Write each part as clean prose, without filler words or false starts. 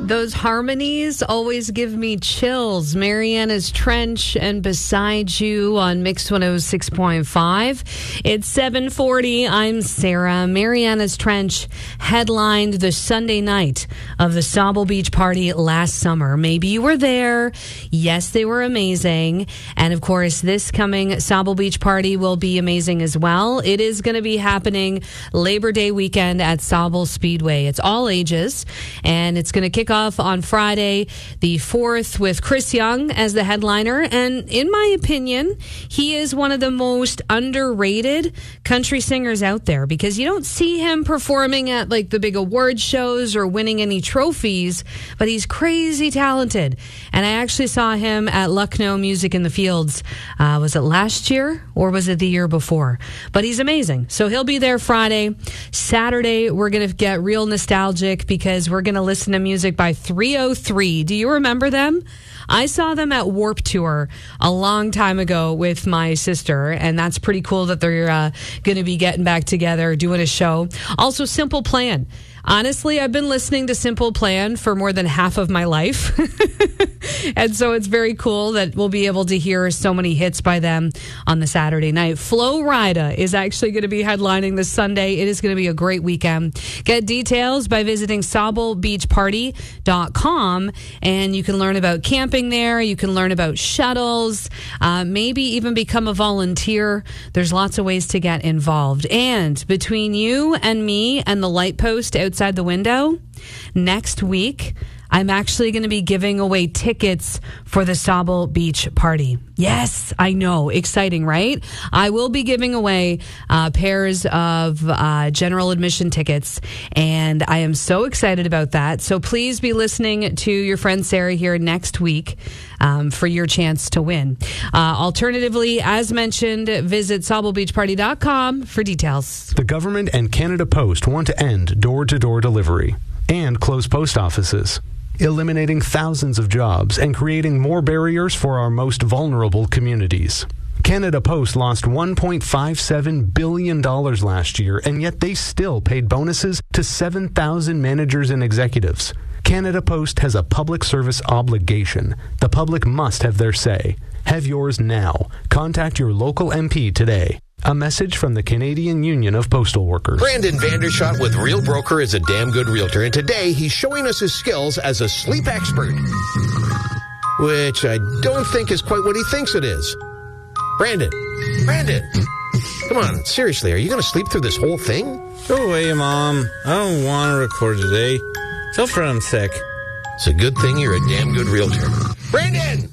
Those harmonies always give me chills. Mariana's Trench and Beside You on Mix 106.5. It's 7:40. I'm Sarah. Mariana's Trench headlined the Sunday night of the Sauble Beach Party last summer. Maybe you were there. Yes, they were amazing. And of course, this coming Sauble Beach Party will be amazing as well. It is going to be happening Labor Day weekend at Sauble Speedway. It's all ages, and it's going to kick off on Friday the 4th with Chris Young as the headliner. And in my opinion, he is one of the most underrated country singers out there, because you don't see him performing at like the big award shows or winning any trophies, but he's crazy talented. And I actually saw him at Lucknow Music in the Fields. Was it last year or was it the year before? But he's amazing. So he'll be there Friday. Saturday, we're going to get real nostalgic because we're going to listen to music by 303. Do you remember them? I saw them at Warped Tour a long time ago with my sister, and that's pretty cool that they're going to be getting back together, doing a show. Also, Simple Plan. Honestly, I've been listening to Simple Plan for more than half of my life. And so it's very cool that we'll be able to hear so many hits by them on the Saturday night. Flo Rida is actually going to be headlining this Sunday. It is going to be a great weekend. Get details by visiting SaubleBeachParty.com, and you can learn about camping there. You can learn about shuttles, maybe even become a volunteer. There's lots of ways to get involved. And between you and me and the light post outside the window, next week, I'm actually going to be giving away tickets for the Sauble Beach Party. Yes, I know. Exciting, right? I will be giving away pairs of general admission tickets, and I am so excited about that. So please be listening to your friend Sarah here next week for your chance to win. Alternatively, as mentioned, visit SaubleBeachParty.com for details. The government and Canada Post want to end door-to-door delivery and close post offices, eliminating thousands of jobs and creating more barriers for our most vulnerable communities. Canada Post lost $1.57 billion last year, and yet they still paid bonuses to 7,000 managers and executives. Canada Post has a public service obligation. The public must have their say. Have yours now. Contact your local MP today. A message from the Canadian Union of Postal Workers. Brandon Vandershot with Real Broker is a damn good realtor, and today he's showing us his skills as a sleep expert, which I don't think is quite what he thinks it is. Brandon, come on, seriously, are you going to sleep through this whole thing? Go away, Mom. I don't want to record today. Tell Fred I'm sick. It's a good thing you're a damn good realtor. Brandon!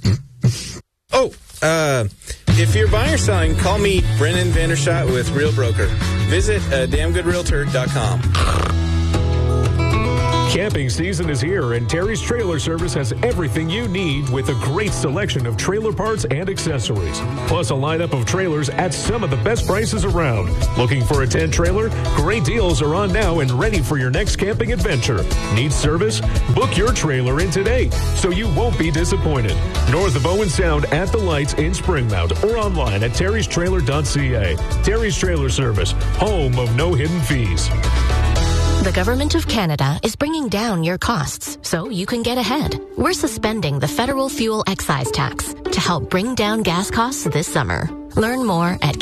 If you're buying or selling, call me, Brendan Vandershot with Real Broker. Visit damngoodrealtor.com. Camping season is here, and Terry's Trailer Service has everything you need with a great selection of trailer parts and accessories, plus a lineup of trailers at some of the best prices around. Looking for a tent trailer? Great deals are on now and ready for your next camping adventure. Need service? Book your trailer in today so you won't be disappointed. North of Owen Sound at the Lights in Springmount, or online at terrystrailer.ca. Terry's Trailer Service, home of no hidden fees. The Government of Canada is bringing down your costs so you can get ahead. We're suspending the federal fuel excise tax to help bring down gas costs this summer. Learn more at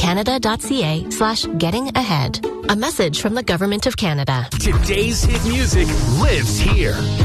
canada.ca/getting ahead. A message from the Government of Canada. Today's hit music lives here.